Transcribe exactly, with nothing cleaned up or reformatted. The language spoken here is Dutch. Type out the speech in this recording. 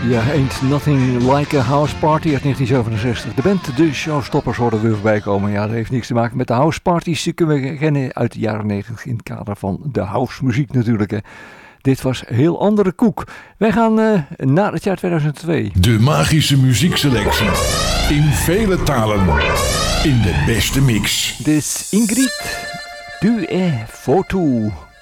Ja, Ain't Nothing Like a House Party uit negentien zevenenzestig. De band De Showstoppers hoorden we voorbij komen. Ja, dat heeft niks te maken met de house parties. Die kunnen we kennen uit de jaren negentig in het kader van de house muziek natuurlijk. Hè. Dit was heel andere koek. Wij gaan uh, naar het jaar tweeduizend twee. De magische muziekselectie. In vele talen. In de beste mix. Dit is Ingrid. Du es foto.